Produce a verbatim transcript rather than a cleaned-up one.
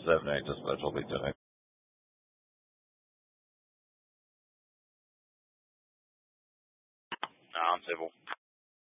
seven eight dispatch. I'll be ten eight. Uh, on table.